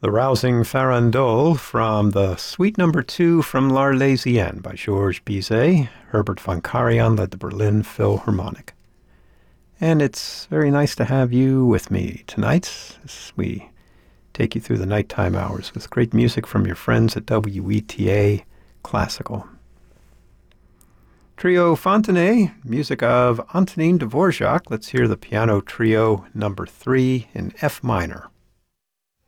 The rousing farandole from the Suite Number 2 from L'Arlésienne by Georges Bizet. Herbert von Karajan led the Berlin Philharmonic. And it's very nice to have you with me tonight as we take you through the nighttime hours with great music from your friends at WETA Classical. Trio Fontenay, music of Antonin Dvorak. Let's hear the piano trio number 3 in F minor.